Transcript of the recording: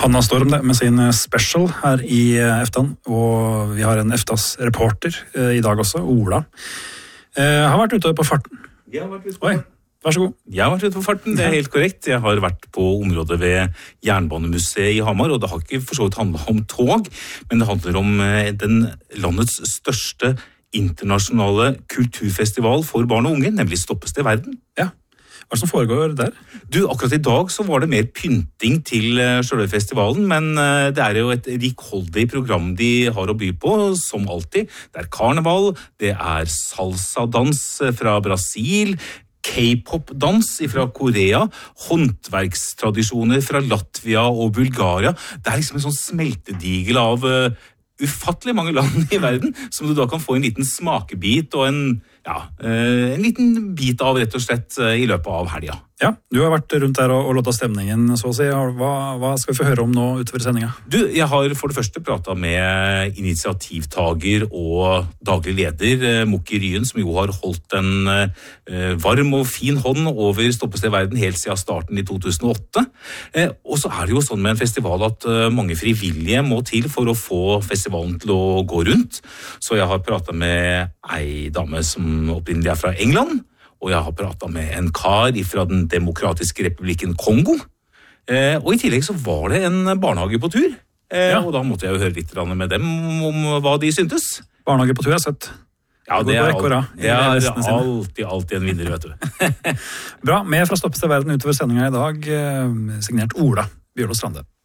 Hanna Storm det, med sin special her i EFTAen, og vi har en EFTAs reporter i dag også, Ola. Har vært ute på farten. Jeg har vært ute på farten. Vær så god. Jeg har vært ute på farten, det helt korrekt. Jeg har vært på området ved Jernbanemuseet i Hamar, og det har ikke for så vidt handlet om tog, men det handler om den landets største internasjonale kulturfestival for barn og unge, nemlig Stoppested Verden. Ja. Hva som foregår der? Du, akkurat i dag så var det mer pynting til selve festivalen, men det er jo et rikholdig program de har å by på, som alltid. Det er karneval, det er salsa-dans fra Brasil, K-pop-dans fra Korea, håndverkstradisjoner fra Latvia og Bulgaria. Det er liksom en sånn smeltedigel av ufattelig mange land i verden, som du da kan få en liten smakebit og en liten bit av rett og slett i løpet av helga. Ja, du har vært rundt der og låta stemningen, så å si. Hva skal vi få høre om nå utover sendinga? Du, jeg har for det første pratet med initiativtager og daglig leder, Mokki Ryen, som jo har holdt en varm og fin hånd over Stoppested Verden helt siden starten i 2008. Og så er det jo sånn med en festival at mange frivillige må til for å få festivalen til å gå rundt. Så jeg har pratet med ei dame som opprinnelig er fra England, og jeg har pratet med en kar fra den demokratiske republikken Kongo. Og i tillegg så var det en barnehage på tur, og da måtte jeg jo høre litt med dem om hva de syntes. Barnehage på tur er søtt. Ja, det er alltid en vinner, vet du. Bra, med fra Stoppested Verden utover sendinga i dag, signert Ola Bjørlo Strande.